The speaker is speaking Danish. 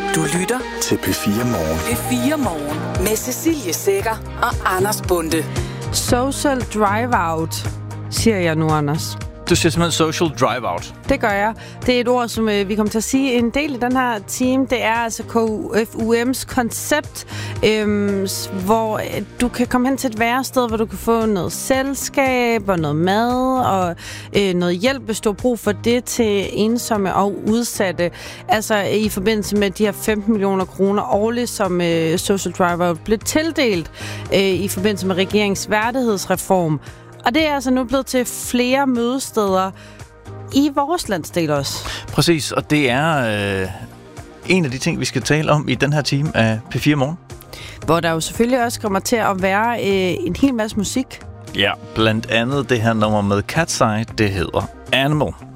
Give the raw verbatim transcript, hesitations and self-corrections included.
Du lytter til P fire Morgen. P fire Morgen med Cecilie Sækker og Anders Bonde. Social drive-out, siger jeg nu, Anders. Du siger simpelthen social drive-out. Det gør jeg. Det er et ord, som øh, vi kommer til at sige en del i den her time. Det er altså K F U M's koncept, øhm, hvor øh, du kan komme hen til et værested, hvor du kan få noget selskab og noget mad og øh, noget hjælp, hvis du har brug for det til ensomme og udsatte. Altså i forbindelse med de her femten millioner kroner årligt, som øh, Social Drive-out blev tildelt øh, i forbindelse med regeringens værdighedsreform. Og det er altså nu blevet til flere mødesteder i vores landsdel også. Præcis, og det er øh, en af de ting, vi skal tale om i den her time af P fire Morgen. Hvor der jo selvfølgelig også kommer til at være øh, en hel masse musik. Ja, blandt andet det her nummer med Cat's Eye, det hedder Animal.